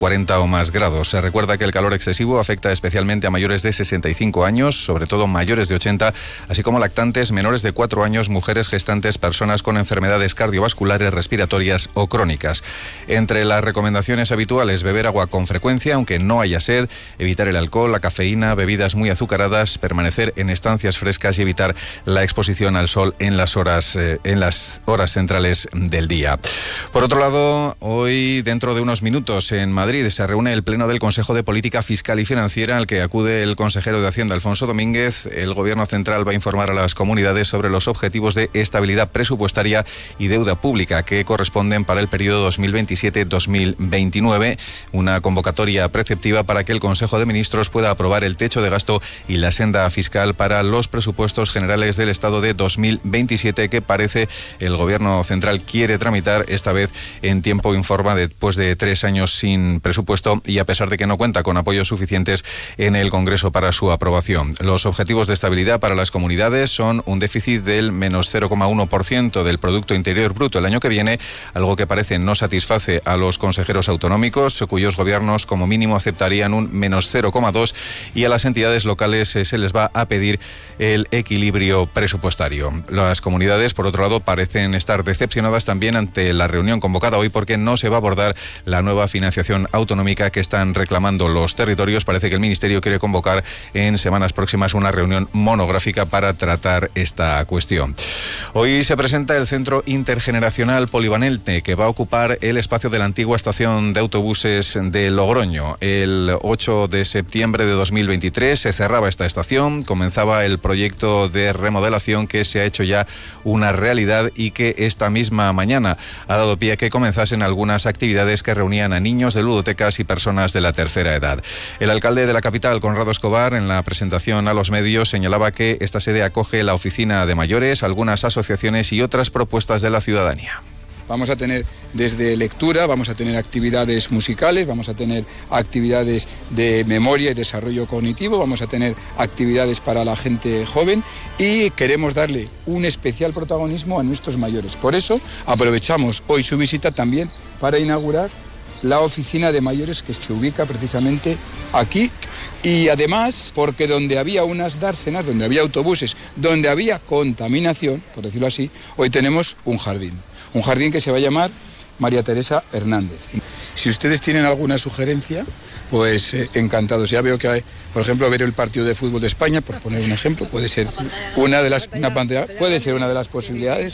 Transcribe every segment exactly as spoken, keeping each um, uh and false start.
cuarenta o más grados. Se recuerda que el calor excesivo afecta especialmente a mayores de sesenta y cinco años, sobre todo mayores de ochenta, así como lactantes, menores de cuatro años, mujeres gestantes, personas con enfermedades cardiovasculares, respiratorias o crónicas. Entre las recomendaciones habituales, beber agua con frecuencia, aunque no haya sed, evitar el alcohol, la cafeína, bebidas muy azucaradas, permanecer en estancias frescas y evitar la exposición al sol en las horas, eh, en las horas centrales del día. Por otro lado, hoy, dentro de unos minutos, en Madrid, se reúne el Pleno del Consejo de Política Fiscal y Financiera, al que acude el consejero de Hacienda, Alfonso Domínguez. El Gobierno central va a informar a las comunidades sobre los objetivos de estabilidad presupuestaria y deuda pública que corresponden para el periodo dos mil veintisiete dos mil veintinueve, una convocatoria preceptiva para que el Consejo de Ministros pueda aprobar el techo de gasto y la senda fiscal para los presupuestos generales del Estado de dos mil veintisiete, que parece el Gobierno central quiere tramitar esta vez en tiempo y forma después de tres años sin presupuesto y a pesar de que no cuenta con apoyos suficientes en el Congreso para su aprobación. Los objetivos de estabilidad para las comunidades son un déficit del menos cero coma uno por ciento del Producto Interior Bruto el año que viene, algo que parece no satisface a los consejeros autonómicos, cuyos gobiernos como mínimo aceptarían un menos cero coma dos, y a las entidades locales eh, se les va a pedir el equilibrio presupuestario. Las comunidades, por otro lado, parecen estar decepcionadas también ante la reunión convocada hoy porque no se va a abordar la nueva financiación autonómica que están reclamando los territorios. Parece que el Ministerio quiere convocar en semanas próximas una reunión monográfica para tratar esta cuestión. Hoy se presenta el Centro Intergeneracional Polivalente, que va a ocupar el espacio de la antigua estación de autobuses de Logroño. El ocho de septiembre de dos mil veintitrés se cerraba esta estación, comenzaba el proyecto de remodelación que se ha hecho ya una realidad y que esta misma mañana ha dado pie a que comenzasen algunas actividades que reunían a niños de ludotecas y personas de la tercera edad. El alcalde de la capital, Conrado Escobar, en la presentación a los medios señalaba que esta sede acoge la oficina de mayores, algunas asociaciones y otras propuestas de la ciudadanía. Vamos a tener desde lectura, vamos a tener actividades musicales, vamos a tener actividades de memoria y desarrollo cognitivo, vamos a tener actividades para la gente joven y queremos darle un especial protagonismo a nuestros mayores. Por eso aprovechamos hoy su visita también para inaugurar la oficina de mayores que se ubica precisamente aquí, y además porque donde había unas dársenas, donde había autobuses, donde había contaminación, por decirlo así, hoy tenemos un jardín, un jardín que se va a llamar María Teresa Hernández. Si ustedes tienen alguna sugerencia, pues eh, encantados. Ya veo que hay, por ejemplo, ver el partido de fútbol de España, por poner un ejemplo, puede ser una de las, una pantalla, puede ser una de las posibilidades.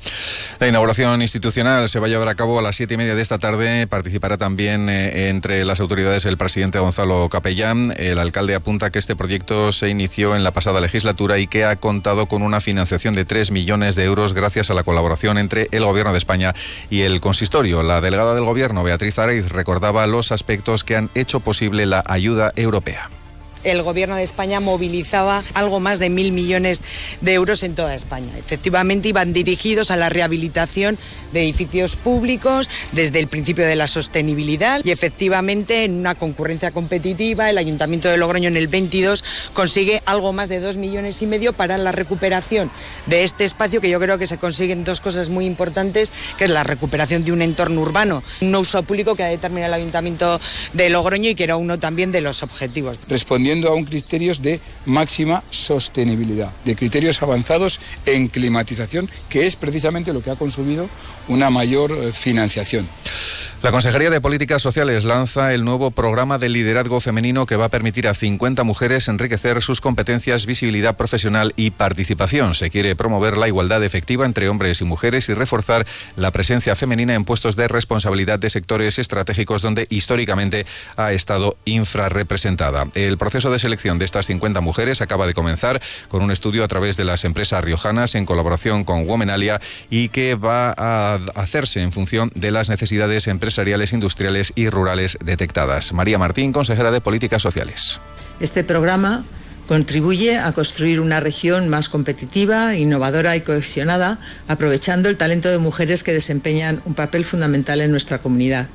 La inauguración institucional se va a llevar a cabo a las siete y media de esta tarde. Participará también eh, entre las autoridades el presidente Gonzalo Capellán. El alcalde apunta que este proyecto se inició en la pasada legislatura y que ha contado con una financiación de tres millones de euros gracias a la colaboración entre el Gobierno de España y el Consistorio. La delegada del Gobierno, Beatriz Araiz, recordaba los aspectos que han hecho posible la ayuda europea. El Gobierno de España movilizaba algo más de mil millones de euros en toda España. Efectivamente, iban dirigidos a la rehabilitación de edificios públicos desde el principio de la sostenibilidad y efectivamente en una concurrencia competitiva el Ayuntamiento de Logroño en el veintidós consigue algo más de dos millones y medio para la recuperación de este espacio, que yo creo que se consiguen dos cosas muy importantes, que es la recuperación de un entorno urbano, un uso público que ha determinado el Ayuntamiento de Logroño y que era uno también de los objetivos. Respondiendo a un criterios de máxima sostenibilidad, de criterios avanzados en climatización, que es precisamente lo que ha consumido una mayor financiación. La Consejería de Políticas Sociales lanza el nuevo programa de liderazgo femenino que va a permitir a cincuenta mujeres enriquecer sus competencias, visibilidad profesional y participación. Se quiere promover la igualdad efectiva entre hombres y mujeres y reforzar la presencia femenina en puestos de responsabilidad de sectores estratégicos donde históricamente ha estado infrarrepresentada. El proceso de selección de estas cincuenta mujeres acaba de comenzar con un estudio a través de las empresas riojanas en colaboración con Womenalia y que va a hacerse en función de las necesidades empresariales, industriales y rurales detectadas. María Martín, consejera de Políticas Sociales. Este programa contribuye a construir una región más competitiva, innovadora y cohesionada, aprovechando el talento de mujeres que desempeñan un papel fundamental en nuestra comunidad.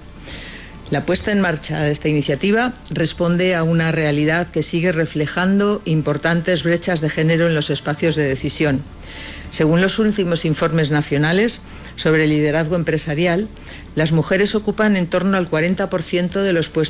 La puesta en marcha de esta iniciativa responde a una realidad que sigue reflejando importantes brechas de género en los espacios de decisión. Según los últimos informes nacionales, sobre liderazgo empresarial, las mujeres ocupan en torno al cuarenta por ciento de los puestos